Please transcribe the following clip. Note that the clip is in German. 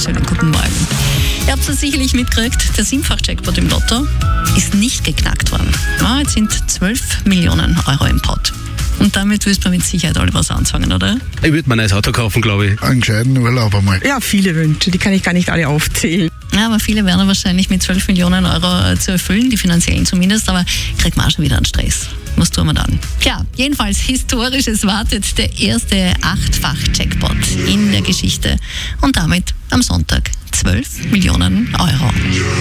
schönen guten Morgen. Ihr habt es sicherlich mitgekriegt, der 7-fach-Jackpot im Lotto ist nicht geknackt worden. Ja, jetzt sind 12 Millionen Euro im Pot. Und damit wirst man mit Sicherheit alle was anfangen, oder? Ich würde mir ein neues Auto kaufen, glaube ich. Einen gescheiten Urlaub einmal. Ja, viele Wünsche, die kann ich gar nicht alle aufzählen. Ja, aber viele werden wahrscheinlich mit 12 Millionen Euro zu erfüllen, die finanziellen zumindest, aber kriegt man auch schon wieder einen Stress. Was tun wir dann? Tja, jedenfalls historisch, es wartet der erste 8-fach-Jackpot in der Geschichte und damit am Sonntag 12 Millionen Euro.